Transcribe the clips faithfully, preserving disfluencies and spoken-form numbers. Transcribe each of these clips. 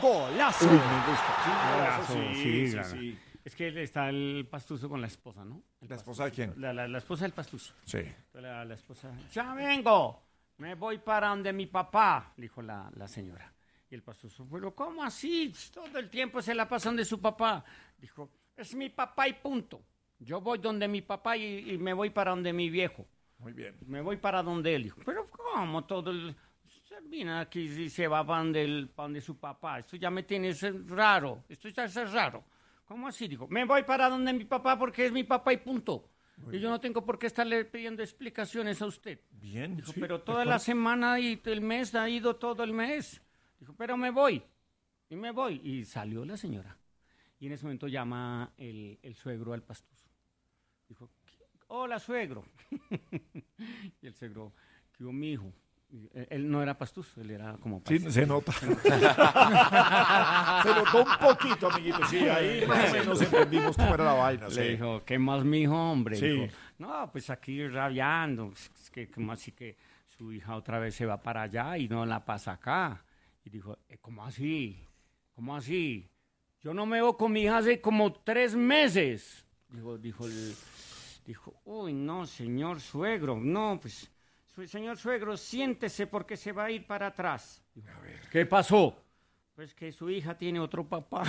Golazo. Uy, me gusta. Sí, Golazo, sí, sí, sí, claro. sí. Es que está el pastuso con la esposa, ¿no? El ¿La esposa de quién? La, la, la esposa del pastuso. Sí. La, la esposa, ya vengo, me voy para donde mi papá, dijo la, la señora. Y el pastuso, pero ¿cómo así? Todo el tiempo se la pasan de su papá. Dijo, es mi papá y punto. Yo voy donde mi papá y, y me voy para donde mi viejo. Muy bien. Me voy para donde él. Dijo, pero ¿cómo todo el... Se viene aquí y se va para donde, el, para donde su papá. Esto ya me tiene raro. Esto ya es raro. ¿Cómo así? Dijo, me voy para donde mi papá porque es mi papá y punto. Muy y yo no tengo por qué estarle pidiendo explicaciones a usted. Bien, dijo, sí, pero toda la semana y el mes ha ido todo el mes. Dijo, pero me voy. Y me voy. Y salió la señora. Y en ese momento llama el, el suegro al pastuso. Dijo, hola suegro. Y el suegro, ¿qué hubo mi hijo? Él no era pastuso, él era como pastuso. Sí, se nota. Se notó un poquito, amiguito. Sí, ahí más o menos entendimos cómo era la vaina. Le sí. dijo, ¿qué más, mijo, hombre? Sí. Dijo, no, pues aquí rabiando. Es que, ¿cómo así que su hija otra vez se va para allá y no la pasa acá? Y dijo, ¿cómo así? ¿Cómo así? Yo no me veo con mi hija hace como tres meses. Dijo, dijo, el, dijo, uy, no, señor suegro, no, pues... Señor suegro, siéntese porque se va a ir para atrás. A ver. ¿Qué pasó? Pues que su hija tiene otro papá.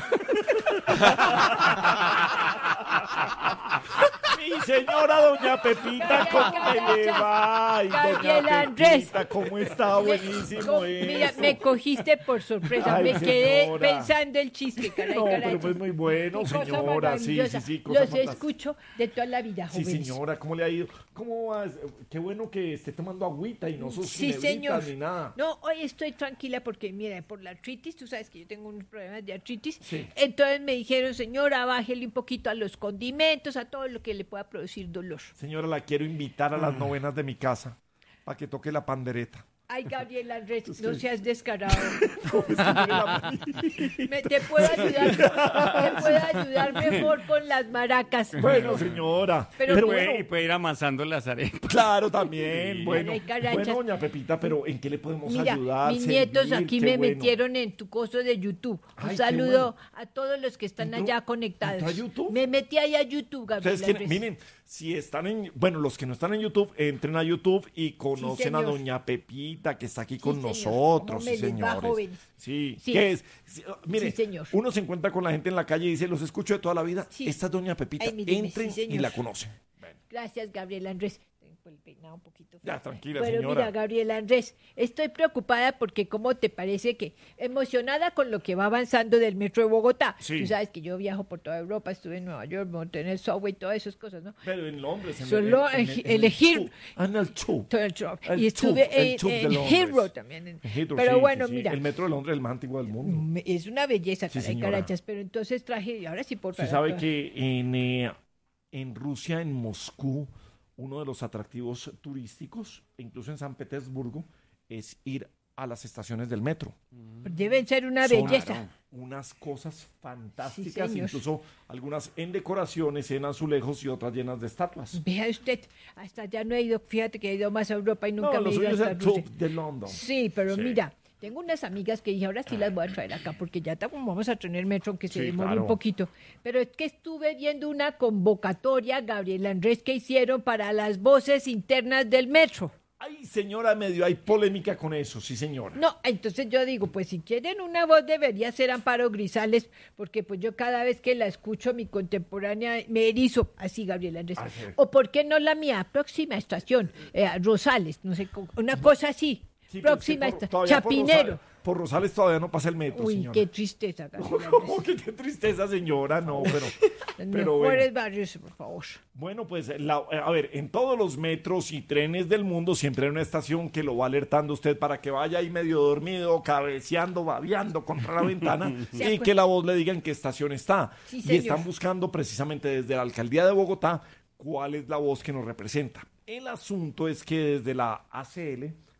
Mi señora doña Pepita, ¿cómo te le va? Ay, Gabriel doña Andrés. Pepita, ¿cómo está? Buenísimo Co- eso. Mira, me cogiste por sorpresa. Ay, me quedé señora. pensando el chiste, caray, No, caray. pero pues muy bueno, Qué cosa señora. Sí, sí, maravillosa. sí. cosa Los fantástica. escucho de toda la vida, Sí, jóvenes. señora, ¿cómo le ha ido? ¿Cómo vas? Qué bueno que esté tomando agüita y no sus Sí, ginebritas señor. ni nada. No, hoy estoy tranquila porque, mira, por la artritis, tú sabes que yo tengo unos problemas de artritis. Sí. Entonces me dijeron, señora, bájele un poquito a los condimentos, a todo lo que le pueda producir dolor. Señora, la quiero invitar a las novenas de mi casa para que toque la pandereta. Ay, Gabriel Andrés, Es no que- seas descarado. No, es que mire la- Me- te puedo ayudar, te puedo ayudar mejor con las maracas. Bueno, señora. Pero Pero, puede, bueno, y puede ir amasando las arepas. claro, también. Bueno, Ay, carachas. bueno, doña Pepita, pero ¿en qué le podemos Mira, ayudar? mis nietos servir? aquí Qué me bueno. metieron en tu coso de YouTube. Ay, Un qué saludo bueno. a todos los que están ¿Entró- allá conectados. entró a YouTube? Me metí ahí a YouTube, Gabriel. Ustedes quieren- Andrés. miren, si están en, bueno, los que no están en YouTube, entren a YouTube y conocen a señor. doña Pepita, que está aquí Sí, con señor. nosotros, ¿Cómo sí, me les va, señores. jóvenes? Sí, Sí. ¿qué es? Sí, uh, mire, Sí, señor. uno se encuentra con la gente en la calle y dice, los escucho de toda la vida. Sí. Esta es doña Pepita, Ay, míreme, entren sí, y señor. la conocen. Bueno, Gracias, Gabriel Andrés. Tengo el peinado un poquito feo. ya, tranquila, Bueno, señora. mira, Gabriel Andrés, estoy preocupada porque ¿cómo te parece que emocionada con lo que va avanzando del metro de Bogotá? Sí. Tú sabes que yo viajo por toda Europa, estuve en Nueva York, monté en el subway, todas esas cosas, ¿no? Pero en Londres, en Solo en- en- elig- en el elegir- tube. Ah, en el tube. Todo el tro- El y tube, estuve el en, tube de en Londres. Heathrow también. en- En Heathrow, pero sí, bueno, sí, sí. mira, El metro de Londres es el más antiguo del mundo. me- es una belleza, Sí, caray, señora. carachas, pero entonces traje, y ahora sí por Usted favor. sabe que en, eh, en Rusia, en Moscú, uno de los atractivos turísticos, e incluso en San Petersburgo, es ir a las estaciones del metro. Deben ser una Son belleza. unas cosas fantásticas, Sí, señor. incluso algunas en decoraciones, en azulejos y otras llenas de estatuas. Vea usted, hasta allá no he ido, fíjate que he ido más a Europa y nunca No, me lo he ido suyo es hasta el Rusia. tube de London. Sí, pero Sí. mira, tengo unas amigas que dije, ahora sí las voy a traer acá, porque ya ta- vamos a tener metro, aunque se Sí, demore claro. un poquito. Pero es que estuve viendo una convocatoria, Gabriel Andrés, que hicieron para las voces internas del metro. Ay, señora, medio hay polémica con eso, sí, señora. No, entonces yo digo, pues si quieren una voz debería ser Amparo Grisales, porque pues yo cada vez que la escucho, mi contemporánea, me erizo, así Gabriel Andrés. Ah, sí. O por qué no la mía, próxima estación, eh, Rosales, no sé, co- una cosa así, Sí, pero es que próxima por- estación, todavía por Chapinero. Rosales- Por Rosales todavía no pasa el metro, Uy, señora. qué tristeza, Gabriel Andrés. ¿Cómo que qué tristeza, señora? No, pero... Los pero mejores bueno. barrios, por favor. Bueno, pues, la- a ver, en todos los metros y trenes del mundo siempre hay una estación que lo va alertando usted para que vaya ahí medio dormido, cabeceando, babeando contra la ventana Sí, y pues. que la voz le diga en qué estación está. Sí, y señor. están buscando precisamente desde la alcaldía de Bogotá cuál es la voz que nos representa. El asunto es que desde la A C L,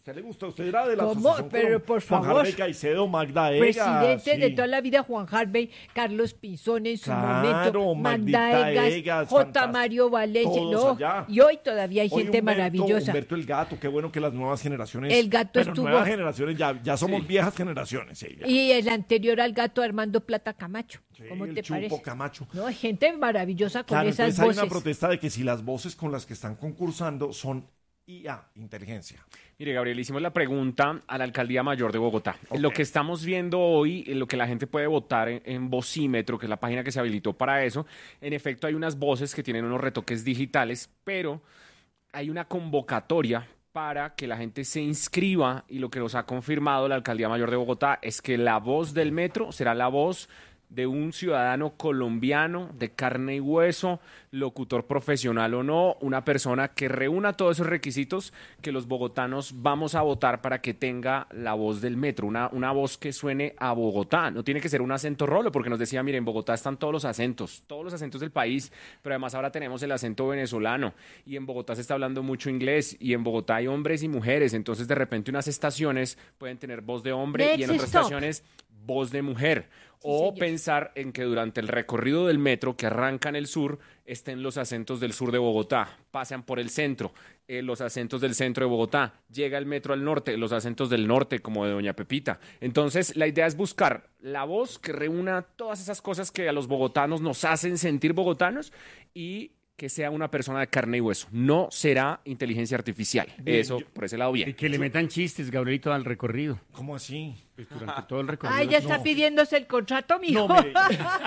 ¿Usted le gusta? ¿Usted era de la ¿Cómo? asociación Pero, Colom- por Juan favor. Harvey Caicedo, Magda Ega? Presidente de sí. toda la vida, Juan Harvey, Carlos Pinzón en su Claro, momento, Magda Magdita Egas, Egas, J. fantástico. Mario Valencia, Todos no, allá. y hoy todavía hay Hoy gente Humberto- maravillosa. Humberto el Gato, qué bueno que las nuevas generaciones... El Gato pero estuvo- nuevas generaciones, ya, ya somos Sí. viejas generaciones. Sí, ya. Y el anterior al gato Armando Plata Camacho. Sí, ¿Cómo el te Chupo parece? Camacho. No, hay gente maravillosa con Claro, esas entonces hay voces. una protesta de que si las voces con las que están concursando son I A, inteligencia. Mire, Gabriel, hicimos la pregunta a la Alcaldía Mayor de Bogotá. Ok. Lo que estamos viendo hoy, lo que la gente puede votar en, en Vocímetro, que es la página que se habilitó para eso, en efecto hay unas voces que tienen unos retoques digitales, pero hay una convocatoria para que la gente se inscriba y lo que nos ha confirmado la Alcaldía Mayor de Bogotá es que la voz del metro será la voz de un ciudadano colombiano de carne y hueso, locutor profesional o no, una persona que reúna todos esos requisitos que los bogotanos vamos a votar para que tenga la voz del metro, una, una voz que suene a Bogotá. No tiene que ser un acento rolo, porque nos decía, miren, en Bogotá están todos los acentos, todos los acentos del país, pero además ahora tenemos el acento venezolano y en Bogotá se está hablando mucho inglés y en Bogotá hay hombres y mujeres, entonces de repente unas estaciones pueden tener voz de hombre y en Let's otras stop. estaciones voz de mujer. Sí, O señor. pensar en que durante el recorrido del metro que arranca en el sur estén los acentos del sur de Bogotá, pasan por el centro, eh, los acentos del centro de Bogotá, llega el metro al norte, los acentos del norte como de Doña Pepita. Entonces la idea es buscar la voz que reúna todas esas cosas que a los bogotanos nos hacen sentir bogotanos y que sea una persona de carne y hueso. No será inteligencia artificial. Bien, Eso, yo- por ese lado, Y bien. que le metan chistes, Gabrielito, al recorrido. ¿Cómo así? Pues durante todo el recorrido. Ay, ya está No. pidiéndose el contrato, mijo. No, mire,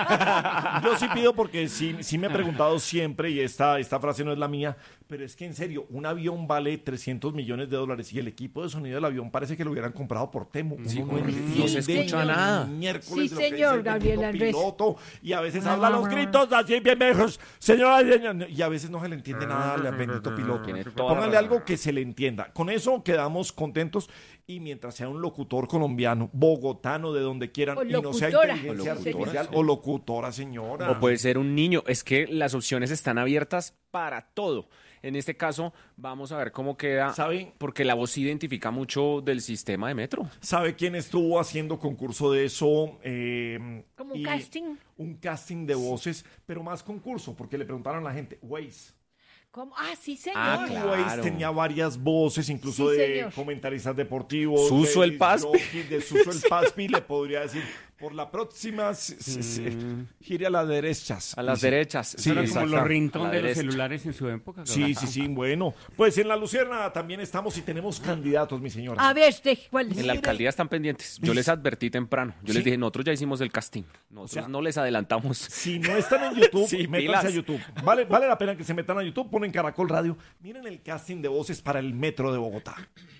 yo sí pido porque sí, sí me he preguntado siempre, y esta, esta frase no es la mía, pero es que en serio, un avión vale trescientos millones de dólares y el equipo de sonido del avión parece que lo hubieran comprado por Temu. Sí, Uno no no entiende se escucha ni nada. miércoles Sí, de lo que señor, dice el Gabriel bendito Andrés. piloto, y a veces habla los gritos así bien viejos, señora, señora, y a veces no se le entiende nada al bendito piloto. Tiene toda la Póngale razón. algo que se le entienda. Con eso quedamos contentos y mientras sea un locutor colombiano, bogotano, de donde quieran, O y no sea locutora. inteligencia O locutora, artificial, sí. o locutora, señora. O puede ser un niño. Es que las opciones están abiertas para todo. En este caso, vamos a ver cómo queda, ¿Sabe? porque la voz se identifica mucho del sistema de metro. ¿Sabe quién estuvo haciendo concurso de eso? Eh, Como un y- casting. Un casting de voces, pero más concurso, porque le preguntaron a la gente, Waze. ¿Cómo? Ah, sí, señor. Ah, Y claro. Waze tenía varias voces, incluso Sí, de señor. comentaristas deportivos. Suso de el Paspi. jockey, De Suso el Paspi, le podría decir, por la próxima, s- s- s- gire a las derechas. A las Y sí. derechas. Sí, Eso era como exacto. los A ringtones la de los derecha. celulares en su época. Sí, Gabriel. sí, sí, bueno. Pues en la Luciérnaga también estamos y tenemos candidatos, mi señora. A ver, este, ¿cuál es? En la alcaldía están pendientes. Yo les advertí temprano. Yo les Sí. dije, nosotros ya hicimos el casting. Nosotros sea, no les adelantamos. Si no están en YouTube, Sí, métanse pilas. a YouTube. Vale, vale la pena que se metan a YouTube, ponen Caracol Radio. Miren el casting de voces para el Metro de Bogotá.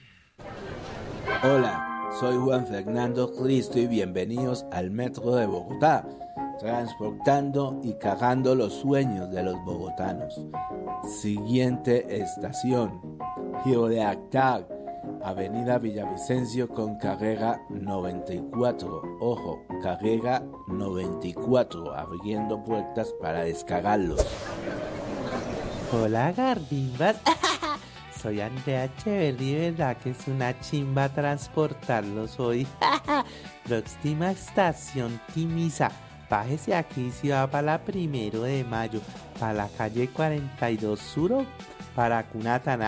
Hola, soy Juan Fernando Cristo y bienvenidos al Metro de Bogotá, transportando y cagando los sueños de los bogotanos. Siguiente estación, Giro de Actar, Avenida Villavicencio con carrera noventa y cuatro. Ojo, carrera noventa y cuatro, abriendo puertas para descargarlos. Hola Gardimbas, soy Andrea Echeverri, ¿verdad que es una chimba transportarlos hoy? Próxima estación Timisa, bájese aquí si va para la primero de mayo, para la calle cuarenta y dos Sur o para Cunatana.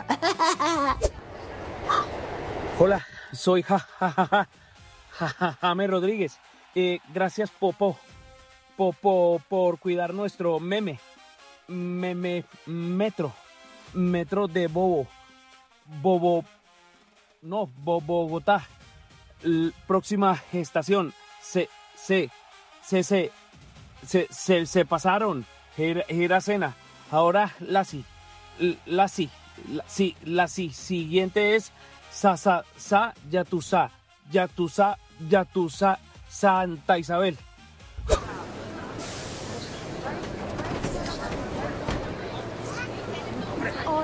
Hola, soy ja, ja, ja, ja, ja, ja, James Rodríguez. Eh, gracias, Popo, Popo, por cuidar nuestro meme, meme, metro, metro de Bobo, Bobo, no, Bo- Bogotá. L- próxima estación, se, se, se, se, se, se, se pasaron, Gira, Giracena. Ahora la sí, L- la sí, la sí, la sí. Siguiente es Sa, sa, sa, Yatusa, Yatusa, Yatusa, Santa Isabel.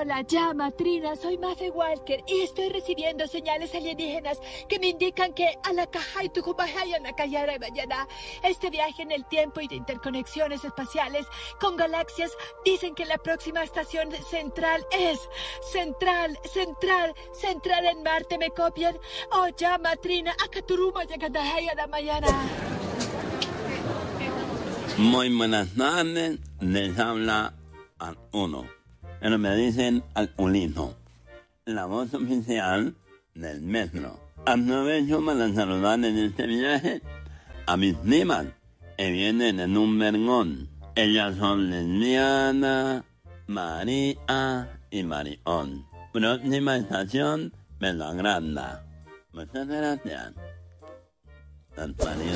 Hola, llama, Trina, soy Mafe Walker y estoy recibiendo señales alienígenas que me indican que a la caja y tucumajaya en la callera mañana. Este viaje en el tiempo y de interconexiones espaciales con galaxias dicen que la próxima estación central es Central, Central, Central en Marte, ¿me copian? Oh, llama, Trina, a Caturuma, Yacandajaya la mañana. Muy buenas tardes, les habla al uno, pero me dicen al Ulino, la voz oficial del metro. Aprovecho para saludar en este viaje a mis primas que vienen en un vergón. Ellas son Lesbiana, María y Marión. Próxima estación, Belogranda. Muchas gracias. Antonio.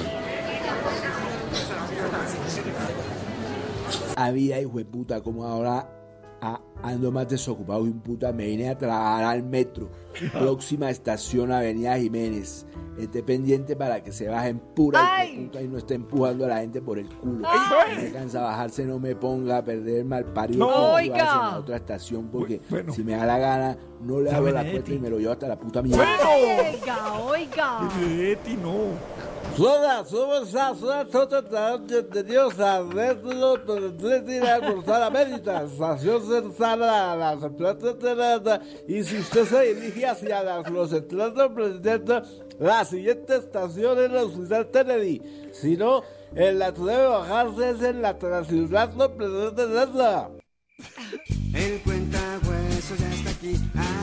Había hijo de puta, como ahora a, ando más desocupado y un puta, me vine a trabajar al metro. Próxima estación, Avenida Jiménez. Esté pendiente para que se bajen pura hijo de puta y no esté empujando a la gente por el culo. Ay. No me cansa bajarse, no me ponga a perder mal parido. No. Oiga. A la otra estación porque Bueno. si me da la gana, no le abro la Benedetti. puerta y me lo llevo hasta la puta mierda. Oiga, oiga. Benedetti, no. Soda, somos a soda, soda, de Dios, a verlo, a cruzar la América, estación cercana a las plantas de nada, y si usted se dirige hacia las, los centros del presidente, la siguiente estación es la Ciudad Kennedy, si no, en la que debe bajarse es en la ciudad del presidente de nada. El cuentahuesos ya está aquí.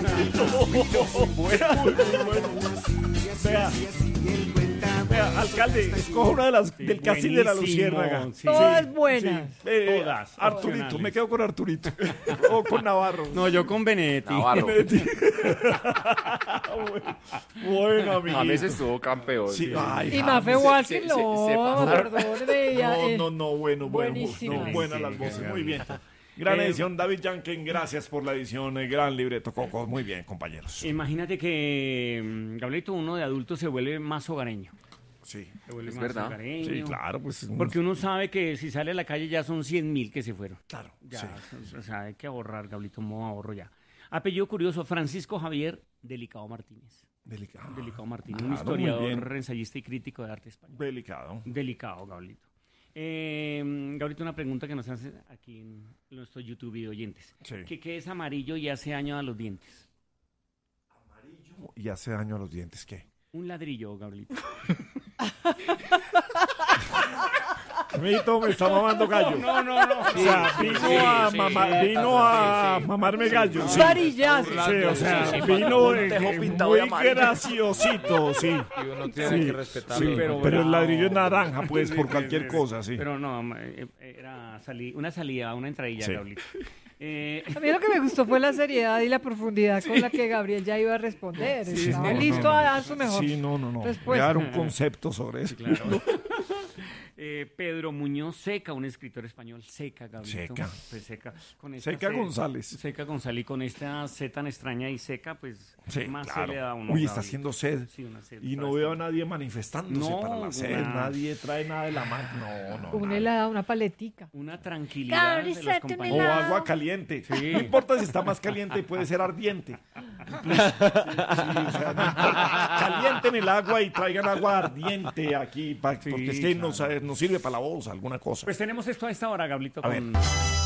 Vea, vea, alcalde, escoja una de las del castillo de la Buenísimo, Luciérnaga. sí. Todas buenas. Eh, Todas, Arturito, opcionales. me quedo con Arturito. O con Navarro. No, yo con Benedetti. Navarro. bueno, bueno, amigo. A veces estuvo campeón. Sí, sí. ay, Y ja, Mafe se- Walker, se- se- no, se pasaron. perdóneme. ya, No, eh. no, no, bueno, bueno. Buenísimo. No, buenas las voces, muy bien. Gran Eh, edición, David Janken, gracias por la edición, eh, gran libreto, Coco, muy bien, compañeros. Imagínate que, mm, Gabrielito, uno de adulto se vuelve más hogareño. Sí, Se vuelve Es más verdad. hogareño. sí, claro, pues. un- Porque uno sabe que si sale a la calle ya son cien mil que se fueron. Claro, Ya, sí. o sea, hay que ahorrar, Gabrielito, modo ahorro ya. Apellido curioso, Francisco Javier Delicado Martínez. Delicado. Delicado Martínez, Claro, un muy bien. historiador, ensayista y crítico de arte español. Delicado. Delicado, Gabrielito. Eh, Gabrielito, una pregunta que nos hace aquí en nuestro YouTube video oyentes. Sí. ¿Qué, qué es amarillo y hace daño a los dientes? Y hace daño a los dientes, ¿qué? Un ladrillo, Gabrielito. Amiguito, me está mamando gallo. No, no, no. O sea, vino sí, a, sí, mamar, sí, vino sí, a sí. mamarme gallo. Un Sí, varillazo. sí, o sea, Sí, sí, vino un eh, tejo eh, pintado de muy amarillo. graciosito, sí. Y uno tiene Sí, que sí, respetarlo. pero, pero el bravo. ladrillo es naranja, pues, Sí, por sí, cualquier sí, cosa, sí. Pero no, eh, era sali- una salida, una entradilla, Sí. Gabrielito. Eh, A mí lo que me gustó fue la seriedad y la profundidad con la que Gabriel ya iba a responder. Sí, Estaba no, listo no, no. a dar su mejor. Sí, no, no, no. Voy respuesta. a dar un concepto sobre eso. Claro. Eh, Pedro Muñoz Seca, un escritor español. Seca, Gabrielito. Seca. Pues Seca. Con esta Seca C- González. Seca González. Y con esta C tan extraña y seca, pues Sí, más claro. se le da a uno. Uy, está Gabrielito. haciendo sed. Sí, una sed Y no otra veo a vez. nadie manifestándose No, para la sed. una- Nadie trae nada de la mano. No, no. Un nada. helado, una paletica. Una tranquilidad de los Gabriel, O compañeros. agua caliente. No importa si está más caliente, puede ser ardiente. Sí, o sea, no importa. Calienten el agua y traigan agua ardiente aquí, pa- Sí, porque es que claro. nos, nos sirve para la voz, alguna cosa. Pues tenemos esto a esta hora, Gablito, A con... ver.